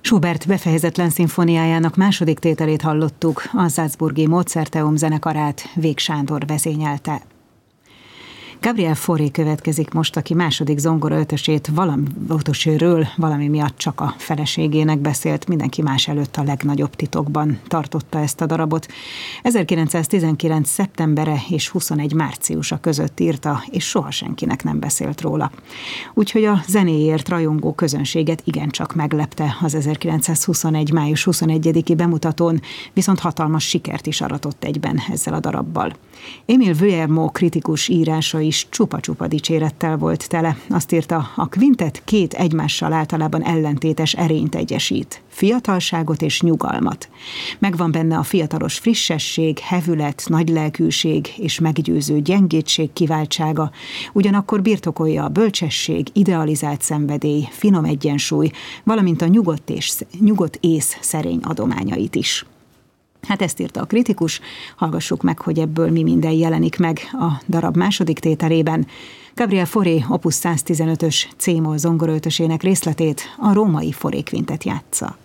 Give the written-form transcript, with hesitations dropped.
Schubert befejezetlen szimfóniájának második tételét hallottuk, a salzburgi Mozarteum zenekarát Vég Sándor vezényelte. Gabriel Fauré következik most, aki második zongoraötösét valami miatt csak a feleségének beszélt, mindenki más előtt a legnagyobb titokban tartotta ezt a darabot. 1919. szeptembere és 21. márciusa között írta, és soha senkinek nem beszélt róla. Úgyhogy a zenéért rajongó közönséget igencsak meglepte az 1921. május 21-i bemutatón, viszont hatalmas sikert is aratott egyben ezzel a darabbal. Émile Vuillermoz kritikus írása is csupa-csupa dicsérettel volt tele. Azt írta, a kvintet két egymással általában ellentétes erényt egyesít, fiatalságot és nyugalmat. Megvan benne a fiatalos frissesség, hevület, nagylelkűség és meggyőző gyengétség kiváltsága, ugyanakkor birtokolja a bölcsesség, idealizált szenvedély, finom egyensúly, valamint a nyugodt ész szerény adományait is. Hát ezt írta a kritikus, hallgassuk meg, hogy ebből mi minden jelenik meg a darab második tételében. Gabriel Fauré opus 115-ös C-moll zongoraötösének részletét a római Fauré kvintet játsza.